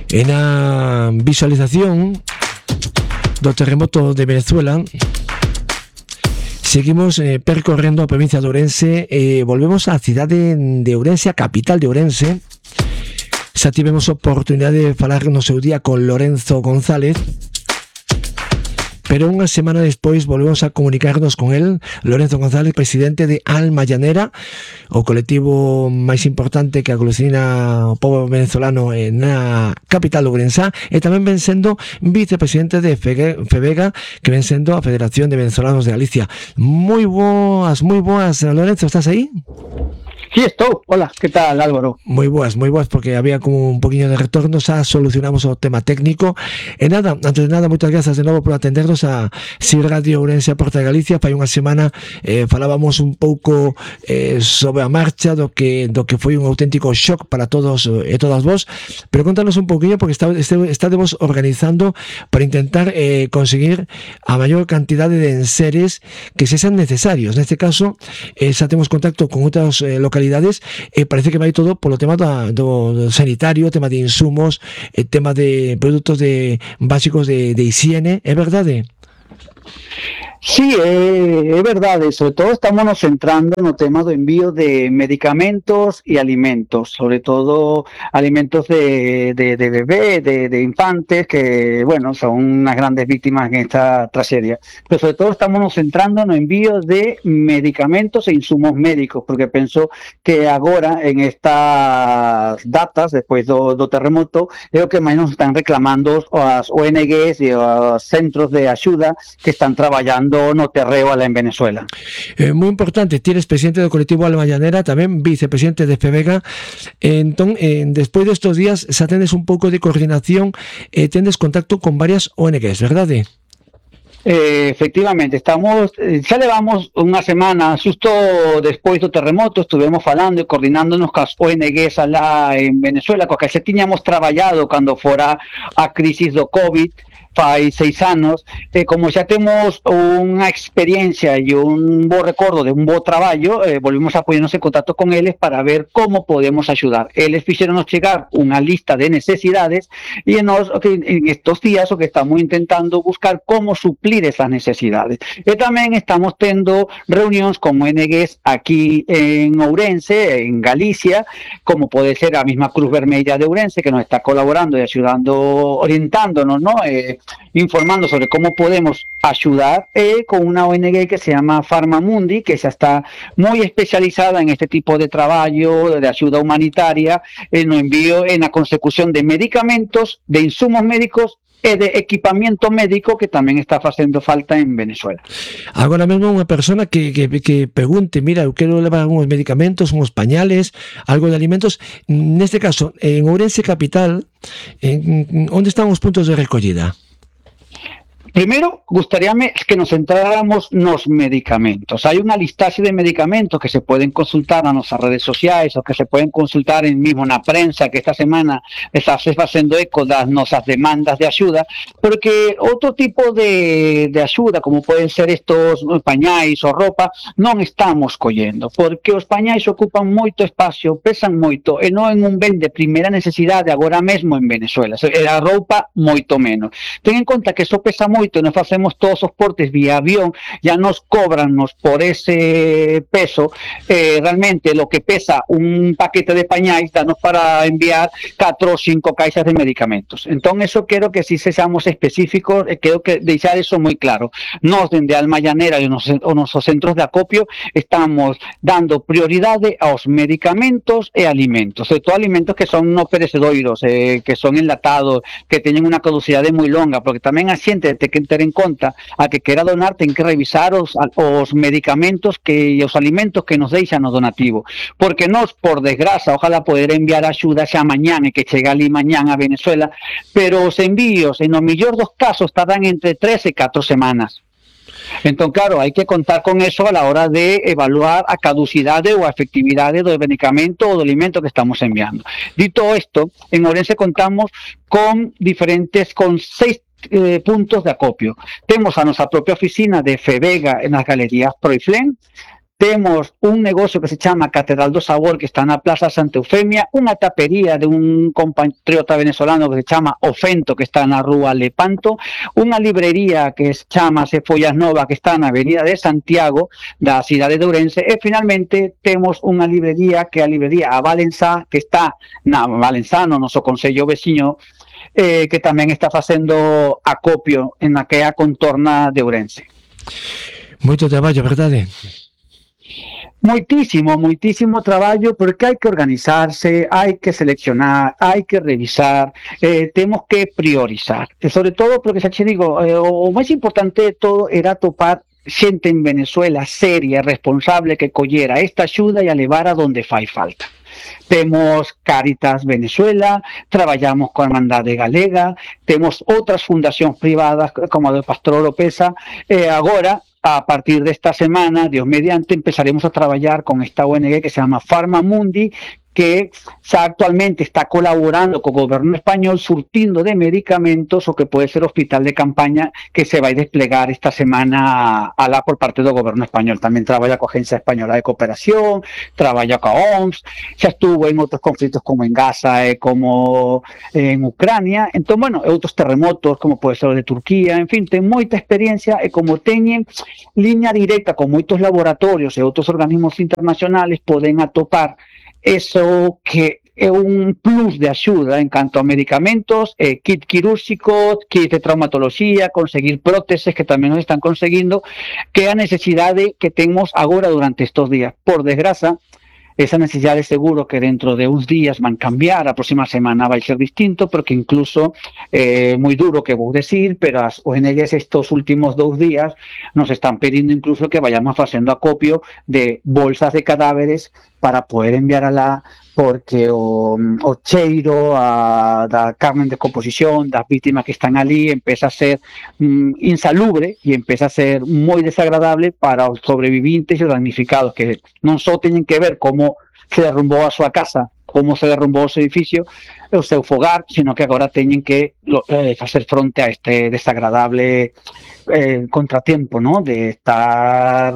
En a visualización do terremoto de Venezuela, seguimos percorrendo a provincia de Ourense, volvemos á cidade de Ourense, a capital de Ourense. Xa tivemos oportunidade de falar no seu día con Lorenzo González, pero unha semana despois volvemos a comunicarnos con él. Lorenzo González, presidente de Alma Llanera, o colectivo máis importante que aglutina o pobo venezolano na capital ourensá, e tamén ven sendo vicepresidente de FEVEGA, que ven sendo a Federación de Venezolanos de Galicia. Moi boas, Lorenzo, estás aí? Sí, estou. Hola, que tal, Álvaro? Moi boas, porque había como un poquinho de retorno, xa solucionamos o tema técnico. E nada, antes de nada, moitas grazas de novo por atendernos a Si Radio Ourense, a Porta de Galicia. Fai unha semana falábamos un pouco sobre a marcha do que foi un auténtico shock para todos e todas vos, pero contanos un pouquinho, porque estádemos organizando para intentar conseguir a maior cantidade de enseres que se sean necesarios. Neste caso, xa temos contacto con outras localidades. Parece que vai todo polo tema do sanitario, tema de insumos, tema de produtos básicos de higiene, é verdade? Sí, é verdade, sobre todo estamos nos centrando no tema do envío de medicamentos e alimentos, sobre todo alimentos de bebé, de infantes, que, bueno, son unas grandes víctimas en esta tragedia. Pero sobre todo estamos nos centrando no envío de medicamentos e insumos médicos, porque penso que agora, en estas datas, despois do terremoto, é o que máis nos están reclamando as ONGs e os centros de axuda que están traballando no terreo alá en Venezuela. Moi importante, tienes presidente do colectivo Alma Llanera, tamén vicepresidente de FEVEGA. Entón, despois destes días xa tendes un pouco de coordinación, tendes contacto con varias ONGs, verdade? Efectivamente, xa levamos unha semana xusto despois do terremoto, estuvemos falando e coordinándonos cas ONGs alá en Venezuela, coa que xa tiñamos traballado cando fora a crisis do COVID fai 6 anos, como xa temos unha experiencia e un bo recordo de un bo traballo, volvimos a poñernos en contacto con eles para ver como podemos axudar. Eles fixeronos chegar unha lista de necesidades e en estos días o que estamos intentando buscar como suplir esas necesidades. E tamén estamos tendo reunións con ONGs aquí en Ourense, en Galicia, como pode ser a mesma Cruz Vermella de Ourense, que nos está colaborando e axudando, orientándonos, ¿no? Informando sobre cómo podemos ayudar, con una ONG que se llama Farmamundi, que ya está muy especializada en este tipo de trabajo de ayuda humanitaria, en el envío, en la consecución de medicamentos, de insumos médicos e de equipamiento médico que tamén está facendo falta en Venezuela. Agora mesmo unha persona que pregunte, mira, eu quero levar algúns medicamentos, uns pañales, algo de alimentos, neste caso, en Ourense capital, onde están os puntos de recollida? Primero, gustaríame que nos centráramos nos medicamentos. Hai unha listaxe de medicamentos que se poden consultar nas nosas redes sociais ou que se poden consultar mesmo na prensa, que esta semana está facendo eco das nosas demandas de axuda, porque outro tipo de axuda, como poden ser estos pañais ou roupa, non estamos collendo, porque os pañais ocupan moito espacio, pesan moito, e non en un ben de primeira necesidade agora mesmo en Venezuela. E a roupa moito menos. Ten en conta que eso pesa moito, nos facemos todos os portes vía avión, ya nos cobrannos por ese peso, realmente lo que pesa un paquete de pañais danos para enviar 4 ou 5 caixas de medicamentos. Entón, eso quero que si sexamos específicos, quero que deixar eso moi claro. Nos, dende Alma Llanera e os nosos centros de acopio, estamos dando prioridade aos medicamentos e alimentos, sobre todo alimentos que son non perecedoiros, que son enlatados, que teñen unha caducidade moi longa, porque tamén a xente ten que ter en conta a que quera donar, ten que revisar os medicamentos e os alimentos que nos deixan o donativo, porque nós, por desgraza, ojalá poder enviar axuda xa mañán e que chegue ali mañán a Venezuela, pero os envíos, en o mellor dos casos, tardan entre 3 e 4 semanas. Entón, claro, hai que contar con eso a la hora de evaluar a caducidade ou a efectividade do medicamento ou do alimento que estamos enviando. Dito isto, en Ourense contamos con 6 puntos de acopio. Temos a nosa propia oficina de FEVEGA en las galerías Proiflén, Temos un negocio que se chama Catedral do Sabor, que está na Plaza Santa Eufemia, unha tapería de un compatriota venezolano que se chama Ofento, que está na Rúa Lepanto, unha librería que se chama Follas Nova, que está na Avenida de Santiago, da cidade de Ourense, e finalmente temos unha librería que é a librería A Valenzá, que está na Valenzá, no noso concello veciño, que tamén está facendo acopio en a que é a contorna de Ourense. Moito traballo, verdade? Moitísimo traballo, porque hai que organizarse, hai que seleccionar, hai que revisar, temos que priorizar, e sobre todo, porque xa che digo, o máis importante de todo era topar xente en Venezuela seria, responsable, que collera esta axuda e a levar a donde fai falta. Temos Cáritas Venezuela, traballamos coa Hermandade Galega, temos outras fundacións privadas como a do Pastor Oropesa, e agora, a partir desta semana, Dios mediante, empezaremos a traballar con esta ONG que se llama Farmamundi, que xa actualmente está colaborando co goberno español surtindo de medicamentos o que pode ser hospital de campaña que se vai desplegar esta semana alá por parte do goberno español. Tamén traballa coa Agencia Española de Cooperación, traballa coa OMS, xa estuvo en outros conflitos como en Gaza e como en Ucrania, entón, bueno, outros terremotos como pode ser o de Turquía, en fin, ten moita experiencia e como teñen liña directa con moitos laboratorios e outros organismos internacionales, poden atopar eso que é un plus de axuda en canto a medicamentos, kit quirúrxico, kit de traumatoloxía, conseguir próteses que tamén nos están conseguindo, que é a necesidade que temos agora durante estes días. Por desgraza, esa necesidade seguro que dentro de uns días van cambiar, a próxima semana vai ser distinto, porque incluso, moi duro que vou decir, pero as ONGs estos últimos 2 días nos están pedindo incluso que vayamos facendo acopio de bolsas de cadáveres para poder enviar alá, porque o cheiro da carne de composición, das vítimas que están ali, empeza a ser insalubre e empeza a ser moi desagradable para os sobrevivintes e os damnificados, que non só teñen que ver como se derrumbou a súa casa, como se derrumbou o seu edificio, o seu fogar, sino que agora teñen que facer fronte a este desagradable contratiempo, ¿no? De estar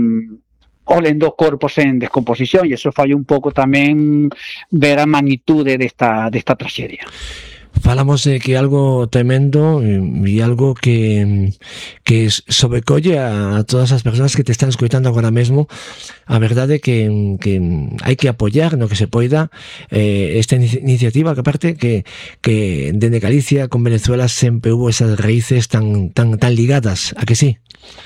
olendo corpos en descomposición, e iso fai un pouco tamén ver a magnitude desta traxedia. Falamos de que algo tremendo e algo que sobrecolle a todas as persoas que te están escoitando agora mesmo. A verdade que hai que apoiar no que se poida esta iniciativa, que aparte que dende Galicia con Venezuela sempre hubo esas raíces tan ligadas, a que sí?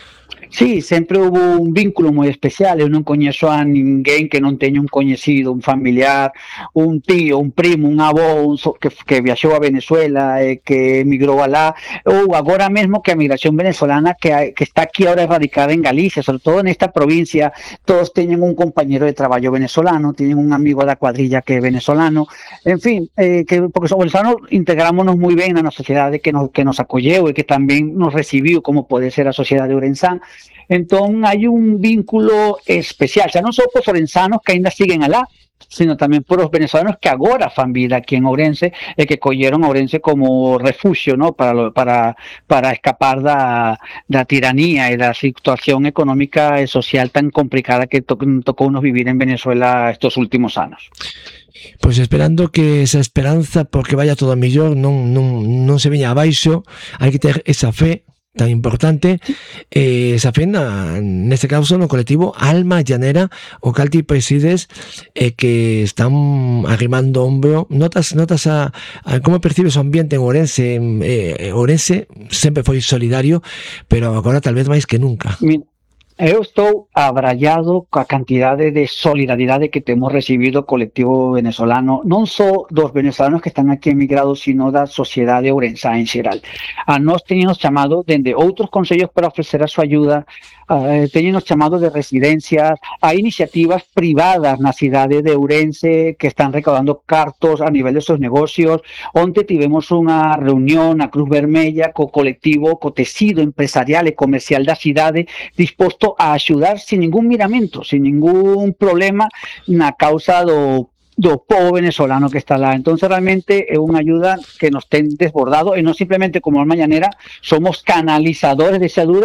Sí, sempre hubo un vínculo moi especial. Eu non coñezo a ninguén que non teña un coñecido, un familiar, un tío, un primo, un avó que viaxou a Venezuela e que emigrou alá, ou agora mesmo que a migración venezolana que está aquí ahora radicada en Galicia, sobre todo nesta provincia, todos teñen un compañero de traballo venezolano, teñen un amigo da cuadrilla que é venezolano, en fin, porque somos venezolanos, integrámonos moi ben na sociedade que nos acolleu e que tamén nos recibiu, como pode ser a sociedade ourensán. Entón hai un vínculo especial, xa non só por orensanos que ainda siguen alá, sino tamén por os venezolanos que agora fan vida aquí en Ourense e que colleron Ourense como refuxio, ¿no? para escapar da tiranía e da situación económica e social tan complicada que tocou nos vivir en Venezuela estos últimos anos. Pois esperando que esa esperanza porque vaya todo a mellor non se veña abaixo, hai que ter esa fe tan importante, esa fe neste caso no colectivo Alma Llanera, o cal ti presides, que están arrimando ombro. Notas a como percibes o ambiente en Ourense? Ourense sempre foi solidario, pero agora tal vez máis que nunca. Eu estou abrallado coa cantidade de solidaridade que temos recibido o colectivo venezolano, non só dos venezolanos que están aquí emigrados, sino da sociedade ourensá en xeral. A nós teñenos chamado dende outros concellos para ofrecer a súa ayuda, teñenos chamado de residencias, hai iniciativas privadas na cidade de Ourense que están recaudando cartos a nivel de seus negocios. Onte tivemos unha reunión na Cruz Vermella co colectivo, co tecido empresarial e comercial da cidade, disposto a axudar sin ningún miramento, sin ningún problema na causa do povo venezolano que está lá. Entonces realmente é unha ayuda que nos ten desbordado, e non simplemente como Alma Llanera somos canalizadores desa ayuda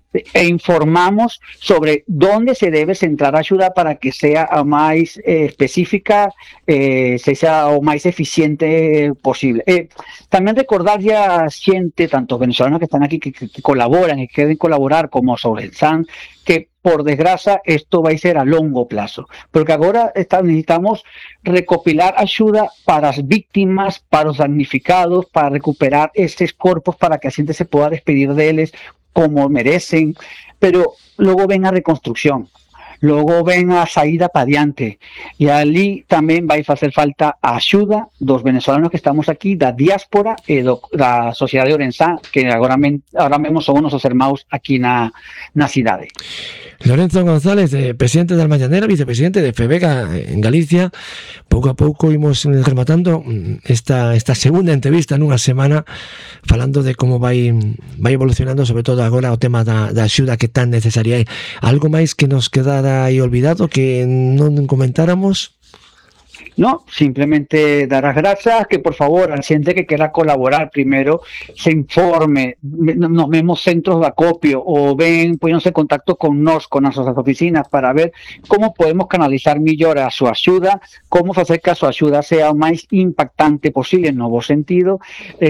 e informamos sobre dónde se debe centrar a axuda para que sea a máis específica, sexa o máis eficiente posible. Tamén recordarlle a xente, tanto os venezolanos que están aquí, que colaboran e queren colaborar, como os ourensán, que por desgraza isto vai ser a longo plazo, porque agora necesitamos recopilar axuda para as víctimas, para os damnificados, para recuperar estes corpos para que a xente se poda despedir deles como merecen, pero logo ven a reconstrucción, logo ven a saída pa diante, e ali tamén vai facer falta a axuda dos venezolanos que estamos aquí, da diáspora e da sociedade de Ourensá, que agora mesmo son os nosos irmãos aquí na cidade. Lorenzo González, presidente da Mañanera, vicepresidente de FEBEGA en Galicia. Pouco a pouco imos rematando esta segunda entrevista nunha semana, falando de como vai evolucionando, sobre todo agora, o tema da axuda que tan necesaria é. Algo máis que nos quedara aí olvidado, que non comentáramos? No, simplemente dar as grazas, que por favor a xente que quera colaborar primeiro se informe nos mesmos centros de acopio, ou póñanse en contacto con nós, con as nosas oficinas, para ver como podemos canalizar mellor a súa axuda, como facer que a súa axuda sea o máis impactante posible, no bo sentido,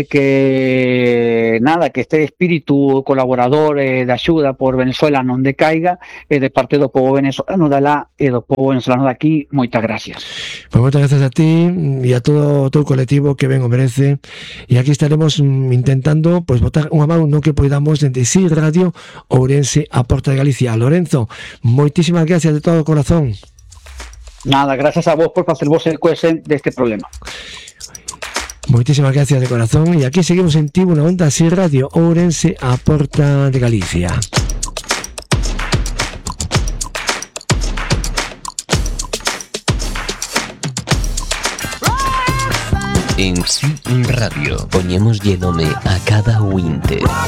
que este espírito colaborador de axuda por Venezuela non decaiga, de parte do povo venezolano de lá e do povo venezolano de aquí. Moitas gracias. Pues moitas grazas a ti e a todo o teu colectivo, que ben o merece, e aquí estaremos intentando botar unha mão no que poidamos dende Si Radio Ourense a Porta de Galicia. Lorenzo, moitísimas gracias de todo o corazón. Nada, gracias a vos por facer vos el coese deste problema. Moitísimas gracias de corazón, e aquí seguimos en Tivo na Onda, Si Radio Ourense a Porta de Galicia. En Si Radio poñémoslle nome a cada ointe.